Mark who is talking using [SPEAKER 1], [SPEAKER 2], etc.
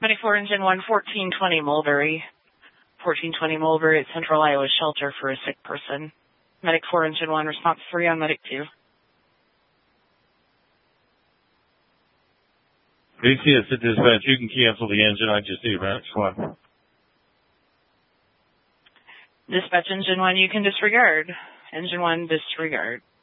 [SPEAKER 1] 24 Engine 1, 1420 Mulberry. 1420 Mulberry at Central Iowa Shelter for a sick person. Medic 4 Engine 1, response 3 on Medic 2.
[SPEAKER 2] ACS to dispatch, you can cancel the engine, I just need Max 1.
[SPEAKER 1] Dispatch Engine 1, you can disregard. Engine 1, disregard.